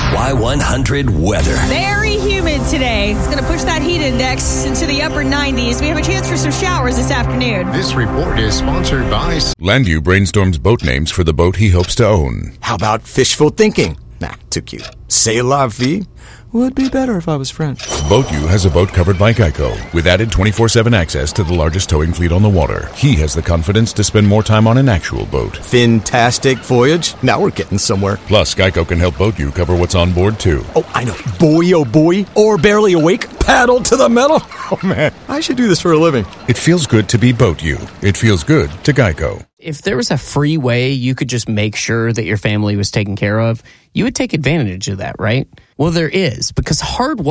Y100 weather. Very humid today. It's going to push that heat index into the upper 90s. We have a chance for some showers this afternoon. This report is sponsored by Landu brainstorms boat names for the boat he hopes to own. How about fishful thinking? Nah, too cute. C'est la vie would be better if I was French. BoatU has a boat covered by Geico, with added 24/7 access to the largest towing fleet on the water. He has the confidence to spend more time on an actual boat. Fantastic voyage. Now we're getting somewhere. Plus, Geico can help BoatU cover what's on board, too. Oh, I know. Boy, oh boy. Or barely awake. Paddle to the metal. Oh, man. I should do this for a living. It feels good to be BoatU. It feels good to Geico. If there was a free way you could just make sure that your family was taken care of, you would take advantage of that, right? Well, there is, because hard